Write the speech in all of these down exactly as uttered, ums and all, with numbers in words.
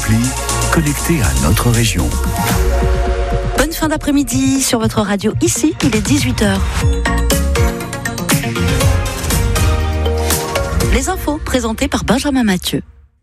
l'appli, connecté à notre région. Bonne fin d'après-midi sur votre radio. Ici, il est dix-huit heures. Les infos présentées par Benjamin Mathieu.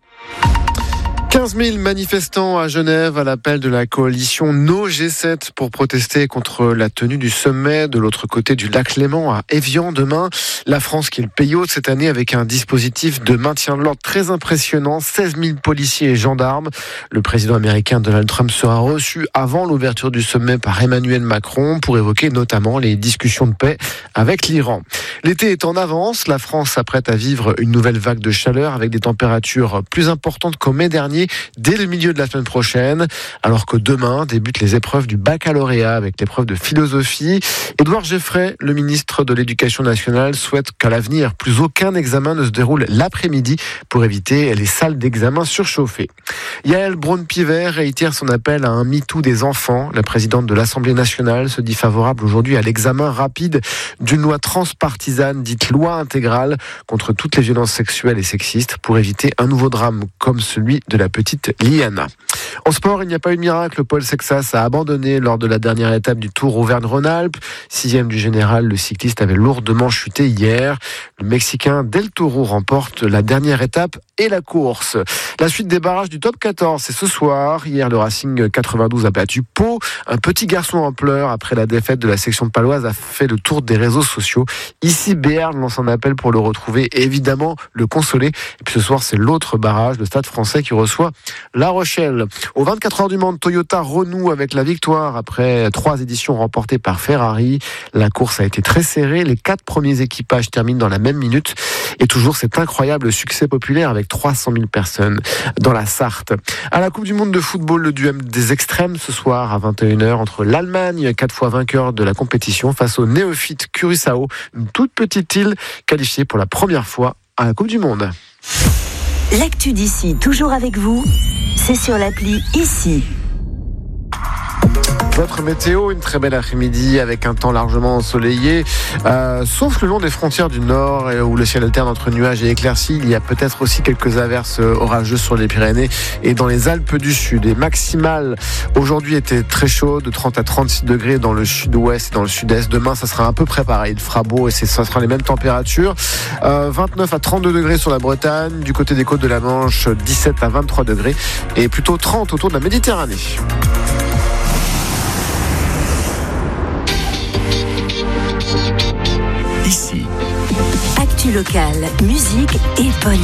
quinze mille manifestants à Genève à l'appel de la coalition No G sept pour protester contre la tenue du sommet de l'autre côté du lac Léman à Évian demain. La France qui est le pays hôte cette année avec un dispositif de maintien de l'ordre très impressionnant, seize mille policiers et gendarmes. Le président américain Donald Trump sera reçu avant l'ouverture du sommet par Emmanuel Macron pour évoquer notamment les discussions de paix avec l'Iran. L'été est en avance, la France s'apprête à vivre une nouvelle vague de chaleur avec des températures plus importantes qu'au mai dernier dès le milieu de la semaine prochaine, alors que demain débutent les épreuves du baccalauréat avec l'épreuve de philosophie. Édouard Geoffrey, le ministre de l'Éducation nationale, souhaite qu'à l'avenir, plus aucun examen ne se déroule l'après-midi pour éviter les salles d'examen surchauffées. Yael Braun-Pivet réitère son appel à un MeToo des enfants. La présidente de l'Assemblée nationale se dit favorable aujourd'hui à l'examen rapide d'une loi transpartisane dite loi intégrale contre toutes les violences sexuelles et sexistes pour éviter un nouveau drame comme celui de la petite Liana. En sport, il n'y a pas eu de miracle. Paul Sexas a abandonné lors de la dernière étape du Tour Auvergne-Rhône-Alpes. Sixième du général, le cycliste avait lourdement chuté hier. Le Mexicain Del Toro remporte la dernière étape et la course. La suite des barrages du top quatorze, c'est ce soir. Hier, le Racing quatre-vingt-douze a battu Pau. Un petit garçon en pleurs après la défaite de la section paloise a fait le tour des réseaux sociaux. Ici, Béarn lance un appel pour le retrouver et évidemment le consoler. Et puis ce soir, c'est l'autre barrage, le Stade Français, qui reçoit La Rochelle. Aux vingt-quatre heures du Mans, Toyota renoue avec la victoire après trois éditions remportées par Ferrari. La course a été très serrée. Les quatre premiers équipages terminent dans la même minute. Et toujours cet incroyable succès populaire avec trois cent mille personnes dans la Sarthe. À la Coupe du Monde de football, le duel des extrêmes ce soir à vingt et une heures entre l'Allemagne, quatre fois vainqueur de la compétition, face au néophyte Curaçao, une toute petite île qualifiée pour la première fois à la Coupe du Monde. L'actu d'ici, toujours avec vous, c'est sur l'appli Ici. Votre météo, une très belle après-midi avec un temps largement ensoleillé, euh, sauf le long des frontières du nord où le ciel alterne entre nuages et éclaircies. Il y a peut-être aussi quelques averses orageuses sur les Pyrénées et dans les Alpes du Sud. Et maximales aujourd'hui étaient très chaudes, de trente à trente-six degrés dans le sud-ouest et dans le sud-est. Demain, ça sera à peu près pareil. Il fera beau et ça sera les mêmes températures. Euh, vingt-neuf à trente-deux degrés sur la Bretagne, du côté des côtes de la Manche, dix-sept à vingt-trois degrés et plutôt trente autour de la Méditerranée. Ici. Actu locale, musique et bonne